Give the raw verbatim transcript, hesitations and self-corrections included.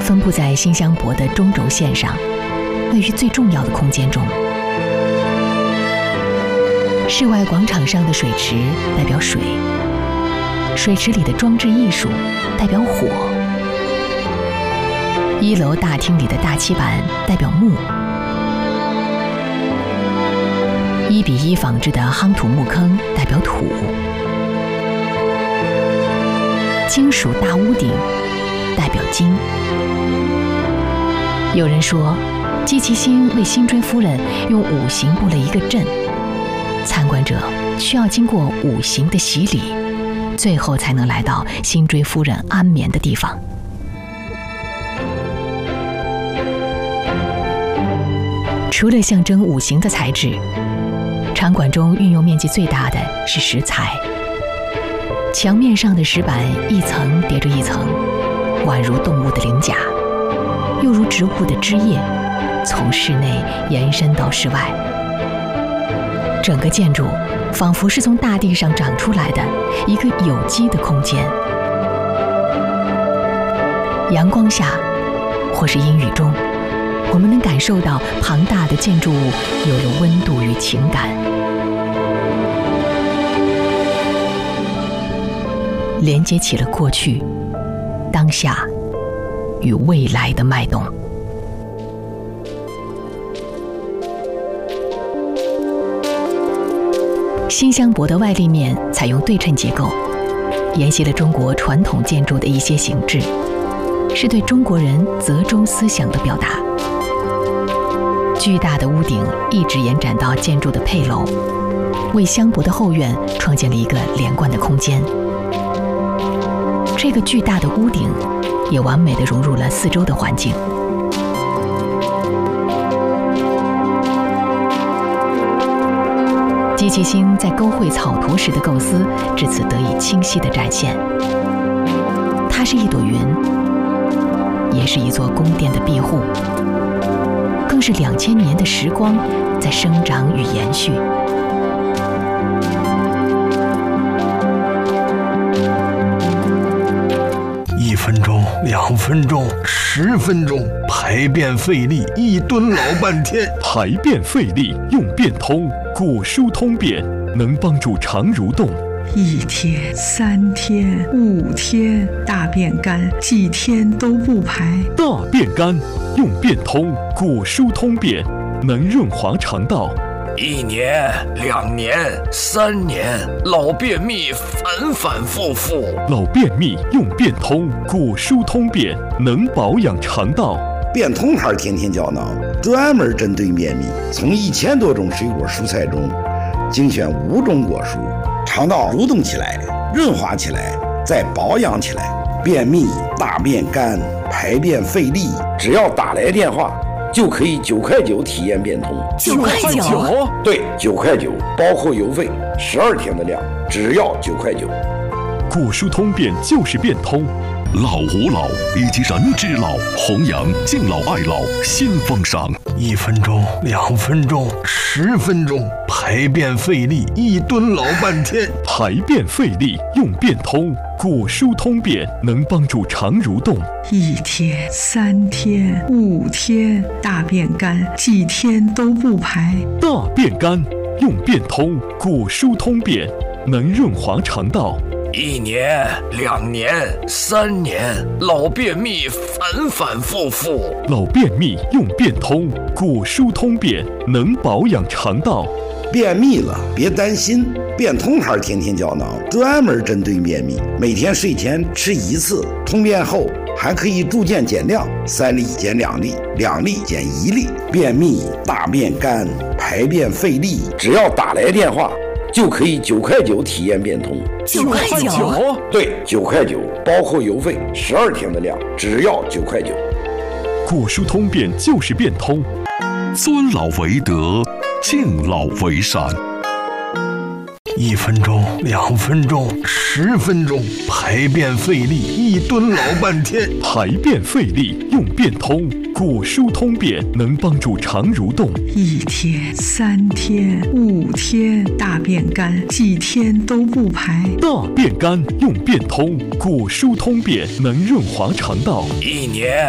分布在新乡博的中轴线上，位于最重要的空间中。室外广场上的水池代表水，水池里的装置艺术代表火，一楼大厅里的大漆板代表木，一比一仿制的夯土木坑代表土，金属大屋顶代表金。有人说，季其新为辛追夫人用五行布了一个阵，参观者需要经过五行的洗礼，最后才能来到辛追夫人安眠的地方。除了象征五行的材质，场馆中运用面积最大的是石材。墙面上的石板一层叠着一层，宛如动物的鳞甲，又如植物的枝叶，从室内延伸到室外。整个建筑仿佛是从大地上长出来的一个有机的空间。阳光下，或是阴雨中，我们能感受到庞大的建筑物有了温度与情感，连接起了过去、当下与未来的脉动。新乡博的外立面采用对称结构，沿袭了中国传统建筑的一些形制，是对中国人折中思想的表达。巨大的屋顶一直延展到建筑的配楼，为乡博的后院创建了一个连贯的空间。这个巨大的屋顶也完美地融入了四周的环境。季其新在勾绘草图时的构思，至此得以清晰地展现。它是一朵云，也是一座宫殿的庇护，更是两千年的时光在生长与延续。 一分钟、两分钟、十分钟，排便费力，一蹲老半天。 排便费力用便通，果蔬通便能帮助肠蠕动。 一天、三天、五天，大便干，几天都不排。 大便干用便通，果蔬通便能润滑肠道。 一年、两年、三年，老便秘反反复复。 老便秘用便通，果蔬通便能保养肠道。 便通牌天天胶囊专门针对便秘，从一千多种水果蔬菜中精选五种果蔬，肠道蠕动起来，润滑起来，再保养起来。便秘、大便干、排便费力，只要打来电话就可以九块九体验便通。 九块九？ 对，九块九，包括邮费，十二天的量，只要九块九。 果蔬通便就是便通。 老吾老以及人之老，弘扬敬老爱老新风尚。 一分钟、两分钟、十分钟，排便费力，一蹲老半天。 排便费力用便通，果蔬通便能帮助肠蠕动。 一天、三天、五天，大便干，几天都不排。 大便干用便通，果蔬通便能润滑肠道。 一年、两年、三年，老便秘反反复复。 老便秘用便通，果蔬通便能保养肠道。 便秘了别担心，便通牌天天胶囊专门针对便秘，每天睡前吃一次，通便后还可以逐渐减量，三粒减两粒，两粒减一粒。便秘、大便干、排便费力，只要打来电话就可以九块九体验便通。 九块九？ 对，九块九，包括邮费，十二天的量，只要九块九。 果蔬通便就是便通。 尊老为德，敬老为善。 一分钟、两分钟、十分钟，排便费力，一蹲老半天。 排便费力用便通，果蔬通便能帮助肠蠕动。 一天、三天、五天，大便干，几天都不排。 大便干用便通，果蔬通便能润滑肠道。 一年。